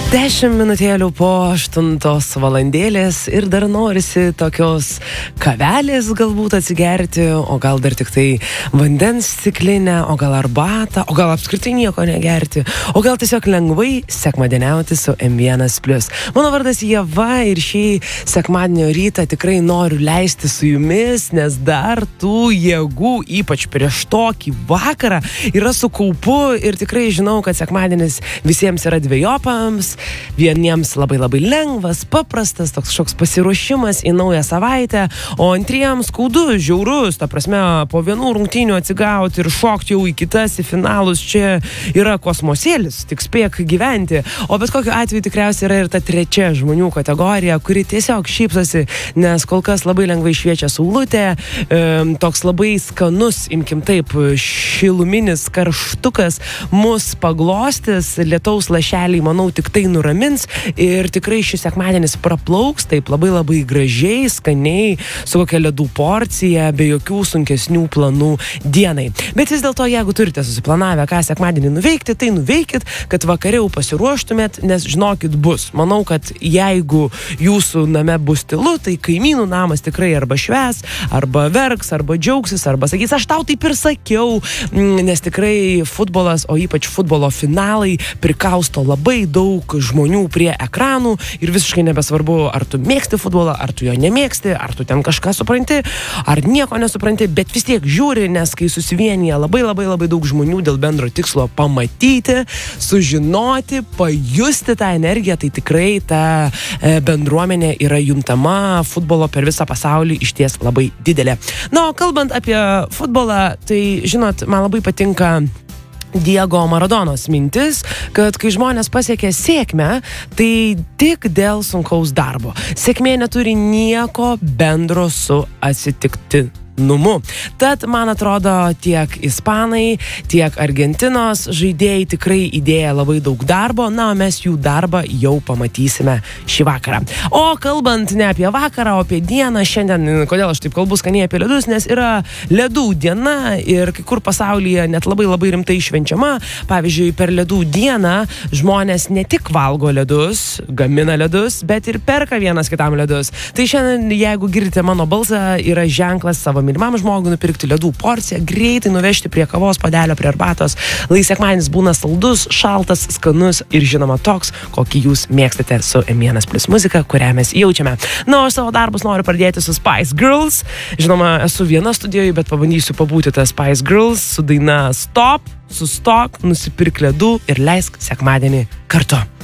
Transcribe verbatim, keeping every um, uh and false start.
Dešimt minutėlių po aštuntos valandėlės ir dar norisi tokios kavelės galbūt atsigerti, o gal dar tik tai vandens stiklinę, o gal arbatą, o gal apskritai nieko negerti, o gal tiesiog lengvai sekmadieniauti su M vienas plius. Mano vardas Ieva ir šį sekmadienio rytą tikrai noriu leisti su jumis, nes dar tų jėgų, ypač prieš tokį vakarą, yra su kaupu ir tikrai žinau, kad sekmadienis visiems yra dvejopams. Vieniems labai labai lengvas, paprastas, toks šoks pasiruošimas į naują savaitę, o antriems skaudus, žiaurus, ta prasme, po vienų rungtynių atsigauti ir šokti jau į kitas, į finalus, čia yra kosmosėlis, tik spėk gyventi. O bet kokiu atveju tikriausiai yra ir ta trečia žmonių kategorija, kuri tiesiog šypsosi, nes kol kas labai lengvai šviečia saulutė, e, toks labai skanus, imkim taip, šiluminis karštukas mus paglostis, lietaus lašeliai, manau, tik tai nuramins ir tikrai šis sekmadienis praplauks taip labai labai gražiai, skaniai, su kokia ledų porcija, be jokių sunkesnių planų dienai. Bet vis dėlto, jeigu turite susiplanavę, ką sekmadienį nuveikti, tai nuveikit, kad vakariau pasiruoštumėt, nes žinokit bus. Manau, kad jeigu jūsų name bus tylu, tai kaimynų namas tikrai arba švęs, arba verks, arba džiaugsis, arba sakys, aš tau taip ir sakiau, nes tikrai futbolas, o ypač futbolo finalai prikausto labai daug žmonių prie ekranų ir visiškai nebesvarbu, ar tu mėgsti futbolą, ar tu jo nemėgsti, ar tu ten kažką supranti, ar nieko nesupranti, bet vis tiek žiūri, nes kai susivienyje labai labai labai daug žmonių dėl bendro tikslo pamatyti, sužinoti, pajusti tą energiją, tai tikrai ta e, bendruomenė yra juntama futbolo per visą pasaulį išties labai didelė. Na, o kalbant apie futbolą, tai žinot, man labai patinka Diego Maradonos mintis, kad kai žmonės pasiekia sėkmę, tai tik dėl sunkaus darbo. Sėkmė neturi nieko bendro su atsitiktinumu. Tad, man atrodo, tiek ispanai, tiek Argentinos žaidėjai tikrai įdėję labai daug darbo, na, o mes jų darbą jau pamatysime šį vakarą. O kalbant ne apie vakarą, o apie dieną, šiandien, kodėl aš taip kalbu skaniai apie ledus, nes yra ledų diena ir kai kur pasaulyje net labai labai rimtai švenčiama. Pavyzdžiui, per ledų dieną žmonės ne tik valgo ledus, gamina ledus, bet ir perka vienas kitam ledus. Tai šiandien, jeigu girdite mano balsą, yra ženklas savo mylimam žmogui nupirkti ledų porciją, greitai nuvežti prie kavos puodelio, prie arbatos. Lai sekmadienis būna saldus, šaltas, skanus ir žinoma toks, kokį jūs mėgstate su M vienas plius muzika, kurią mes jaučiame. Na, o savo darbus noriu pradėti su Spice Girls. Žinoma, esu viena studijoje, bet pabandysiu pabūti tą Spice Girls su daina Stop, sustok, nusipirk ledų ir leisk sekmadienį kartu.